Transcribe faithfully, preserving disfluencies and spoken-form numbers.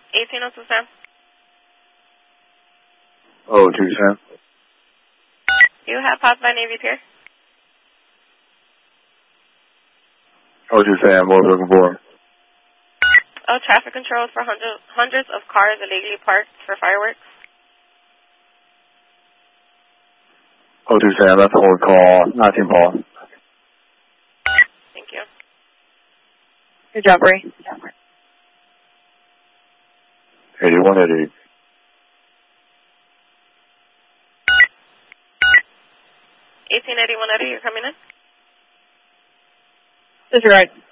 eighteen oh two Sam. Oh, two Sam. Do you have Hotline Navy Pier? Oh, two Sam. What was looking for? Oh, traffic controls for hundreds, hundreds of cars illegally parked for fireworks. Oh, two Sam. That's a hold call. nineteen Paul. Thank you. Good job, Ray. eighty-one eighty. eighteen eighty-one Eddie, you're coming in? Disregard.